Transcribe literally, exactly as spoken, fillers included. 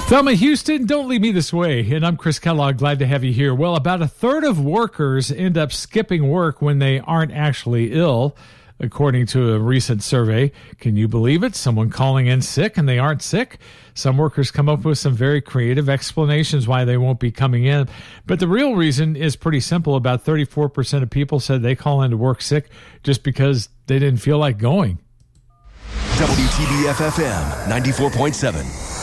Thelma Houston, don't leave me this way. And I'm Chris Kellogg, glad to have you here. Well, about a third of workers end up skipping work when they aren't actually ill, according to a recent survey. Can you believe it? Someone calling in sick and they aren't sick? Some workers come up with some very creative explanations why they won't be coming in. But the real reason is pretty simple. About thirty-four percent of people said they call in to work sick just because they didn't feel like going. W T B F F M ninety-four point seven.